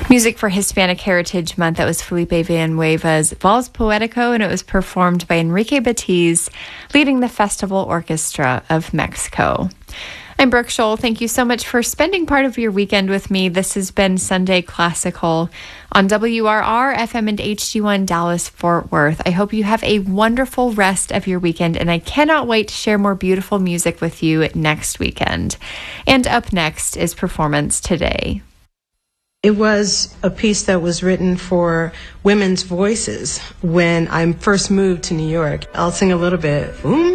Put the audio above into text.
Music for Hispanic Heritage Month. That was Felipe Villanueva's Vals Poetico, and it was performed by Enrique Batiz, leading the Festival Orchestra of Mexico. I'm Brooke Scholl. Thank you so much for spending part of your weekend with me. This has been Sunday Classical on WRR, FM and HD1 Dallas, Fort Worth. I hope you have a wonderful rest of your weekend, and I cannot wait to share more beautiful music with you next weekend. And up next is Performance Today. It was a piece that was written for Women's Voices when I first moved to New York. I'll sing a little bit.